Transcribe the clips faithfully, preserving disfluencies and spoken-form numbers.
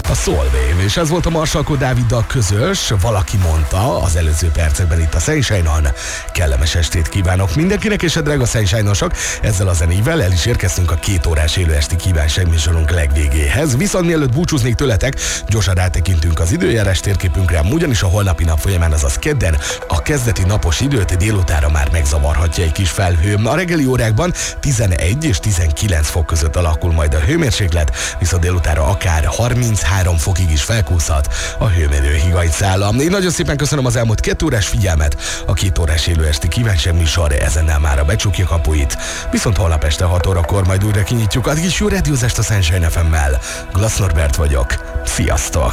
a Solvén, és ez volt a Marsalkó Dáviddal közös, valaki mondta az előző percekben itt a Sunshine-on. Kellemes estét kívánok mindenkinek, és a drága Sunshine-osok, ezzel a zenével el is érkeztünk a két órás élőesti kívánságműsorunk legvégéhez. Viszont mielőtt búcsúznék tőletek, gyorsan rátekintünk az időjárás térképünkre, ugyanis a holnapi nap folyamán, azaz kedden, a kezdeti napos időt délutára már megzavarhatja egy kis felhő. A reggeli órákban tizenegy és tizenkilenc fok között alakul majd a hőmérséklet, viszont délutára akár harminchárom fokig is felkúszhat a hőmérő higanyszála. Én nagyon szépen köszönöm az elmúlt két órás figyelmet, a két órás élőesti kívánságműsor ezennel már a becsukja kapuit, viszont holnap este hat órakor majd újra kinyitjuk. Addig is jó rádiózást a Sunshine ef emmel. Glass Norbert vagyok. Sziasztok!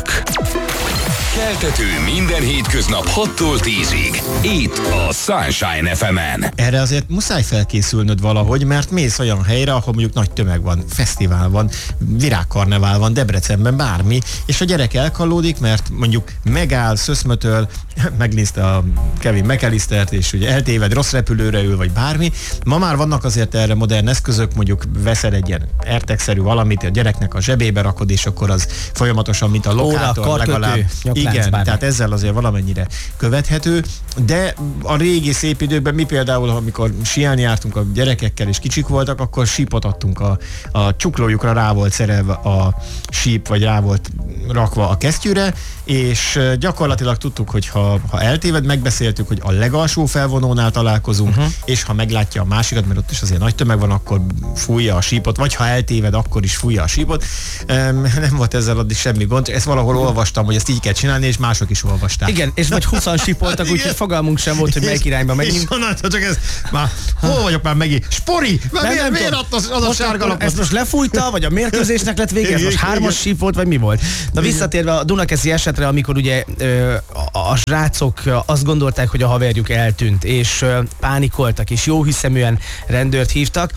Keltető minden hétköznap hattól tízig. Itt a Sunshine ef emen. Erre azért muszáj felkészülnöd valahogy, mert mész olyan helyre, ahol mondjuk nagy tömeg van, fesztivál van, virágkarnevál van, Debrecenben bármi, és a gyerek elkallódik, mert mondjuk megáll, szöszmötöl, megnézte a Kevin McAllistert, és ugye eltéved, rossz repülőre ül, vagy bármi. Ma már vannak azért erre modern eszközök, mondjuk veszel egy ilyen AirTag-szerű valamit, a gyereknek a zsebébe rakod, és akkor az folyamatosan, mint a lokátor, óra, legalább. Igen, bármi. tehát ezzel azért valamennyire követhető, de a régi szép időkben mi például, amikor síelni jártunk a gyerekekkel, és kicsik voltak, akkor sípot adtunk a, a csuklójukra, rá volt szerelve a síp, vagy rá volt rakva a kesztyűre, és gyakorlatilag tudtuk, hogy ha, ha eltéved, megbeszéltük, hogy a legalsó felvonónál találkozunk, uh-huh. és ha meglátja a másikat, mert ott is azért nagy tömeg van, akkor fújja a sípot, vagy ha eltéved, akkor is fújja a sípot. Nem volt ezzel addig semmi gond, ezt valahol olvastam, hogy ezt így kell csinálni, és mások is olvasták. Igen, és vagy húszan sípoltak, úgyhogy fogalmunk sem volt, hogy melyik irányba megyünk. És onnantól csak ez, már hol vagyok már megint? Spori! Már miért, miért adta az, az a sárga lapot? Ezt most lefújta, vagy a mérkőzésnek lett vége? Ez most hármas síp volt, vagy mi volt? Na visszatérve a Dunakeszi esetre, amikor ugye ö, a, a srácok azt gondolták, hogy a haverjuk eltűnt, és ö, pánikoltak, és jóhiszeműen rendőrt hívtak.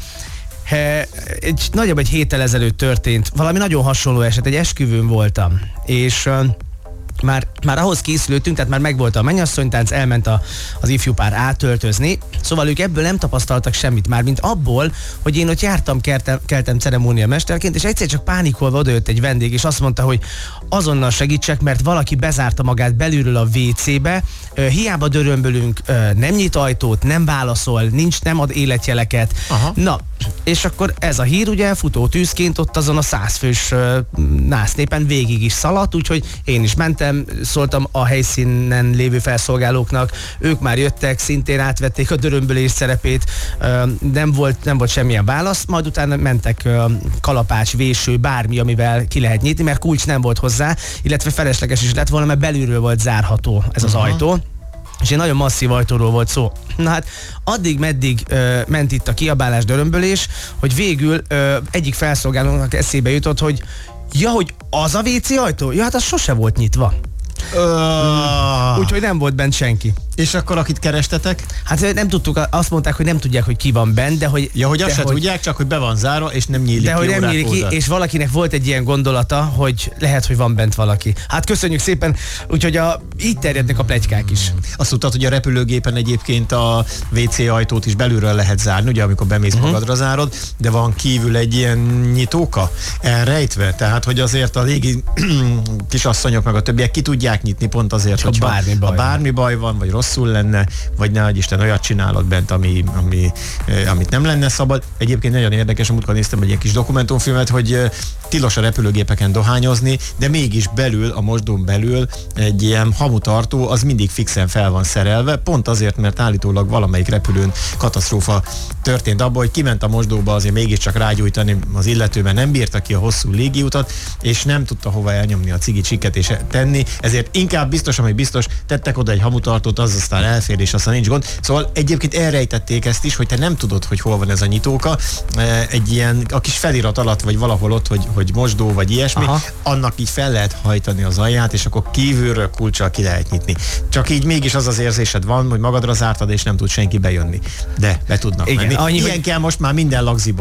He, egy nagyobb egy héttel ezelőtt történt valami nagyon hasonló eset, egy esküvőn voltam, és ö, Már, már ahhoz készültünk, tehát már megvolt a mennyasszonytánc, elment a, az ifjú pár átöltözni, szóval ők ebből nem tapasztaltak semmit már, mint abból, hogy én ott jártam, keltem, keltem ceremóniamesterként, és egyszer csak pánikolva odajött egy vendég, és azt mondta, hogy azonnal segítsek, mert valaki bezárta magát belülről a vé cébe, hiába dörömbölünk, nem nyit ajtót, nem válaszol, nincs, nem ad életjeleket. Aha. Na, és akkor ez a hír ugye futó tűzként ott azon a százfős násznépen végig is szaladt, úgyhogy én is mentem, szóltam a helyszínen lévő felszolgálóknak, ők már jöttek, szintén átvették a dörömbölés szerepét, nem volt, nem volt semmilyen válasz, majd utána mentek kalapács, véső, bármi, amivel ki lehet nyitni, mert kulcs nem volt hozzá, illetve felesleges is lett volna, mert belülről volt zárható ez az uh-huh. ajtó. És egy nagyon masszív ajtóról volt szó. Na hát, addig-meddig ö, ment itt a kiabálás, dörömbölés, hogy végül ö, egyik felszolgálónak eszébe jutott, hogy ja, hogy az a vé cé ajtó? Ja, hát az sose volt nyitva. Uh. Úgyhogy nem volt bent senki. És akkor akit kerestetek? Hát nem tudtuk, azt mondták, hogy nem tudják, hogy ki van bent, de hogy... Ja, hogy azt se hogy, tudják, csak hogy be van zárva, és nem nyílik de ki. De hogy nem nyílik ki, és valakinek volt egy ilyen gondolata, hogy lehet, hogy van bent valaki. Hát köszönjük szépen, úgyhogy a, így terjednek a pletykák is. Azt tudtad, hogy a repülőgépen egyébként a vé cé ajtót is belülről lehet zárni, ugye, amikor bemész uh-huh. magadra zárod, de van kívül egy ilyen nyitóka elrejtve, tehát hogy azért a légi kisasszonyok meg a többiek ki tudják nyitni, pont azért, hogy bármi baj, ha bármi baj van, vagy rosszul lenne, vagy ne adj Isten olyat csinálod bent, ami, ami, amit nem lenne szabad. Egyébként nagyon érdekes, amikor néztem egy ilyen kis dokumentumfilmet, hogy tilos a repülőgépeken dohányozni, de mégis belül, a mosdón belül egy ilyen hamutartó, az mindig fixen fel van szerelve, pont azért, mert állítólag valamelyik repülőn katasztrófa történt abban, hogy kiment a mosdóba azért mégiscsak rágyújtani az illető, mert nem bírta ki a hosszú légiutat, és nem tudta hova elnyomni a cigi csikket és tenni, ezért inkább biztos, ami biztos, tettek oda egy hamutartót, az aztán elfér, és aztán nincs gond. Szóval egyébként elrejtették ezt is, hogy te nem tudod, hogy hol van ez a nyitóka, egy ilyen, a kis felirat alatt, vagy valahol ott, hogy, hogy mosdó, vagy ilyesmi, aha. annak így fel lehet hajtani az alját, és akkor kívülről kulccsal ki lehet nyitni. Csak így mégis az az érzésed van, hogy magadra zártad, és nem tud senki bejönni. De be tudnak igen, menni. Annyi, Ilyen hogy... kell most már minden lagziba.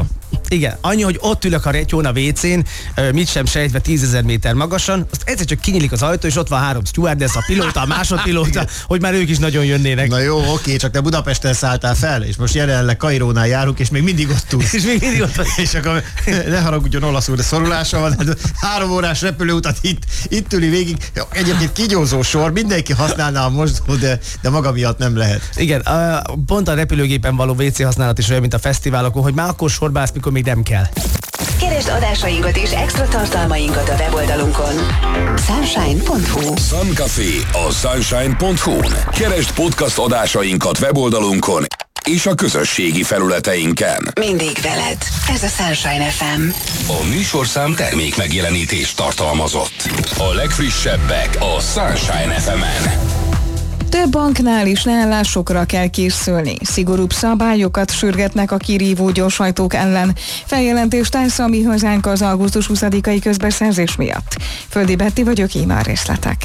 Igen, annyi, hogy ott ülök a retyón a vécén, mit sem sejtve tízezer méter magasan, azt egyszer csak kinyílik az ajtó, és ott van három stewardess, a pilóta, a másodpilóta, hogy már ők is nagyon jönnének. Na jó, oké, csak te Budapesten szálltál fel, és most jelenleg Kairónál járunk, és még mindig ott tudsz. És még mindig ott van. És akkor ne haragudjon, olaszul, de szorulása van, de három órás repülőutat itt, itt üli végig. Egyébként kigyózó sor, mindenki használná a mosdó, de, de maga miatt nem lehet. Igen, pont a repülőgépen való vé cé használat is olyan, mint a fesztiválokon, hogy már akkor sorba állsz, mikor még nem kell. Keresd adásainkat és extra tartalmainkat a weboldalunkon. sunshine pont hu Sun Café a sunshine pont hu-n. Keresd podcast adásainkat weboldalunkon és a közösségi felületeinken. Mindig veled. Ez a Sunshine ef em. A műsorszám termék megjelenítést tartalmazott. A legfrissebbek a Sunshine ef emen. Több banknál is leállásokra kell készülni. Szigorúbb szabályokat sürgetnek a kirívó gyorsajtók ellen. Feljelentést tesz a Mi Hazánk az augusztus huszadikai közbeszerzés miatt. Földi Betti vagyok, íme a részletek.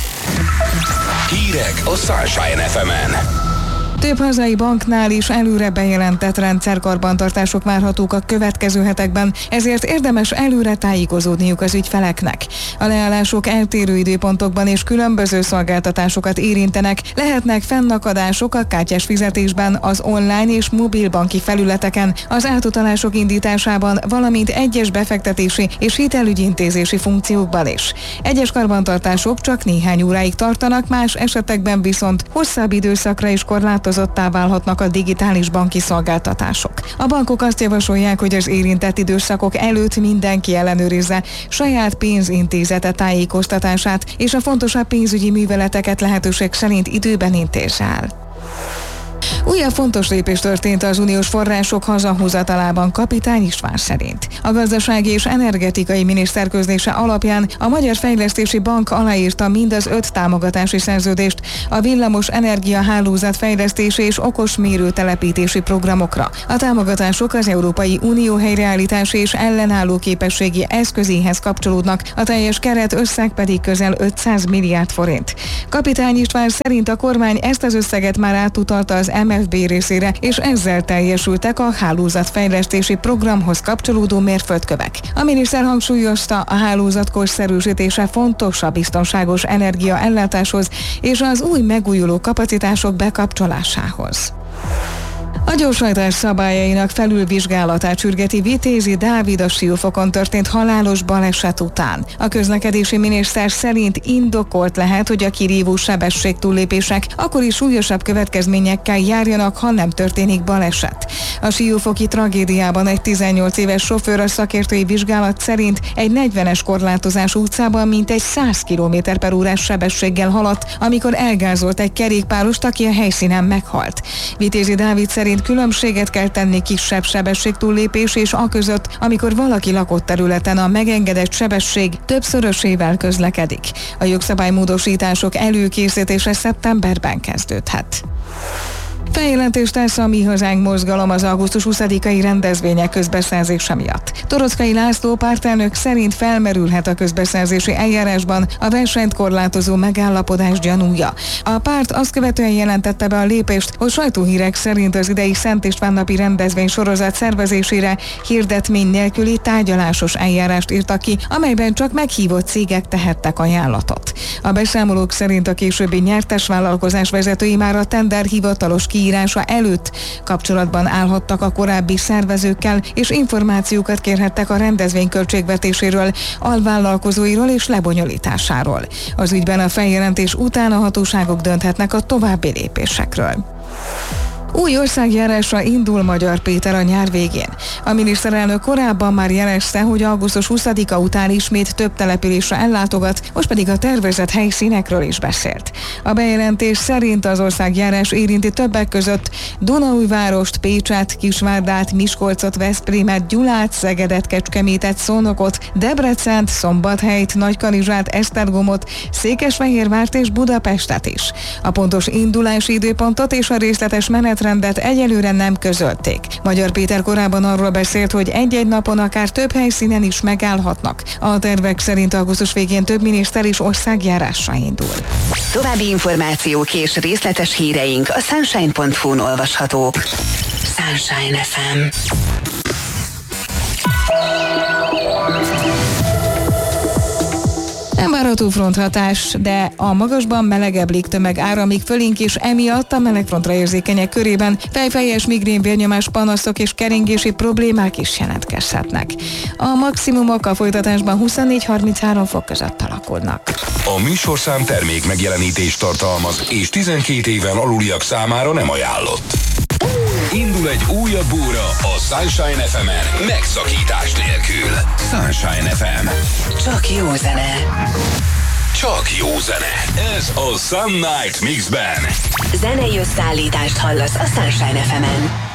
Hírek a Sunshine ef emen. Több hazai banknál is előre bejelentett rendszerkarbantartások várhatók a következő hetekben, ezért érdemes előre tájékozódniuk az ügyfeleknek. A leállások eltérő időpontokban és különböző szolgáltatásokat érintenek, lehetnek fennakadások a kártyás fizetésben, az online és mobilbanki felületeken, az átutalások indításában, valamint egyes befektetési és hitelügyintézési funkciókban is. Egyes karbantartások csak néhány óráig tartanak, más esetekben viszont hosszabb időszakra is korlátozott válhatnak a digitális banki szolgáltatások. A bankok azt javasolják, hogy az érintett időszakok előtt mindenki ellenőrizze saját pénzintézete tájékoztatását, és a fontosabb pénzügyi műveleteket lehetőség szerint időben intézze el. Újabb fontos lépés történt az uniós források hazahozatalában Kapitány István szerint. A gazdasági és energetikai miniszter közlése alapján a Magyar Fejlesztési Bank aláírta mind az öt támogatási szerződést a villamos energiahálózat fejlesztési és okos mérőtelepítési programokra. A támogatások az Európai Unió helyreállítási és ellenálló képességi eszközéhez kapcsolódnak, a teljes keret összeg pedig közel ötszáz milliárd forint. Kapitány István szerint a kormány ezt az összeget már átutalta az em ef bé részére, és ezzel teljesültek a hálózatfejlesztési programhoz kapcsolódó mérföldkövek. A miniszter hangsúlyozta, a hálózat korszerűsítése fontos a biztonságos energiaellátáshoz és az új megújuló kapacitások bekapcsolásához. A gyorsajtás szabályainak felülvizsgálatát sürgeti Vitézi Dávid a Siófokon történt halálos baleset után. A közlekedési miniszter szerint indokolt lehet, hogy a kirívó sebességtúllépések akkor is súlyosabb következményekkel járjanak, ha nem történik baleset. A siófoki tragédiában egy tizennyolc éves sofőr a szakértői vizsgálat szerint egy negyvenes korlátozású utcában mintegy száz kilométer per órás sebességgel haladt, amikor elgázolt egy kerékpárost, aki a helyszínen meghalt. Vitézi Dávid szerint különbséget kell tenni kisebb sebességtúllépés és a között, amikor valaki lakott területen a megengedett sebesség többszörösével közlekedik. A jogszabálymódosítások előkészítése szeptemberben kezdődhet. Feljelentést tesz a Mi Hazánk mozgalom az augusztus huszadikai rendezvények közbeszerzése miatt. Torockai László pártelnök szerint felmerülhet a közbeszerzési eljárásban a versenyt korlátozó megállapodás gyanúja. A párt azt követően jelentette be a lépést, hogy sajtóhírek szerint az idei Szent István napi rendezvény sorozat szervezésére hirdetmény nélküli tárgyalásos eljárást írtak ki, amelyben csak meghívott cégek tehettek ajánlatot. A beszámolók szerint a későbbi nyertes vállalkozás vezetői már a tender hivatalos kiírása előtt kapcsolatban állhattak a korábbi szervezőkkel, és információkat kérhettek a rendezvény költségvetéséről, alvállalkozóiról és lebonyolításáról. Az ügyben a feljelentés után a hatóságok dönthetnek a további lépésekről. Új országjárásra indul Magyar Péter a nyár végén. A miniszterelnök korábban már jelezte, hogy augusztus huszadika után ismét több településre ellátogat, most pedig a tervezett helyszínekről is beszélt. A bejelentés szerint az országjárás érinti többek között Dunaújvárost, Pécset, Kisvárdát, Miskolcot, Veszprémet, Gyulát, Szegedet, Kecskemétet, Szónokot, Debrecent, Szombathelyt, Nagykanizsát, Esztergomot, Székesfehérvárt és Budapestet is. A pontos indulási időpontot és a részletes menet rendet egyelőre nem közölték. Magyar Péter korábban arról beszélt, hogy egy-egy napon akár több helyszínen is megállhatnak. A tervek szerint augusztus végén több miniszter is országjárásra indul. További információk és részletes híreink a sunshine pont hu-n olvashatók. Sunshine ef em. Nem várható fronthatás, de a magasban melegebb légtömeg áramlik fölénk, és emiatt a melegfrontra érzékenyek körében fejfejes migrén, vérnyomás, panaszok és keringési problémák is jelentkezhetnek. A maximumok a folytatásban huszonnégy harminchárom fok között alakulnak. A műsorszám termék megjelenítést tartalmaz, és tizenkét éven aluliak számára nem ajánlott. Indul egy újabb óra a Sunshine ef emen, megszakítás nélkül. Sunshine ef em. Csak jó zene. Csak jó zene. Ez a Sun Night Mixben. Zenei összeállítást hallasz a Sunshine ef emen.